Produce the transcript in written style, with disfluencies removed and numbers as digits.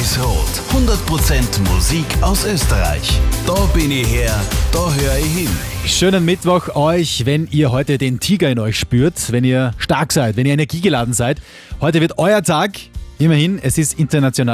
Weiß-Rot. 100% Musik aus Österreich. Da bin ich her, da höre ich hin. Schönen Mittwoch euch, wenn ihr heute den Tiger in euch spürt, wenn ihr stark seid, wenn ihr energiegeladen seid. Heute wird euer Tag. Immerhin, es ist international.